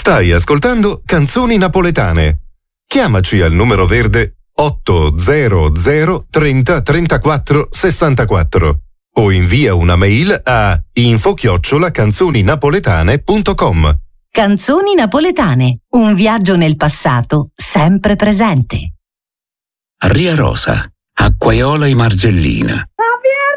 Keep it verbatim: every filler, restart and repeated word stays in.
Stai ascoltando Canzoni Napoletane. Chiamaci al numero verde otto zero zero trenta trentaquattro sessantaquattro o invia una mail a info chiocciola canzoninapoletane punto com. Canzoni Napoletane, un viaggio nel passato sempre presente. Ria Rosa, acquaiola e margellina,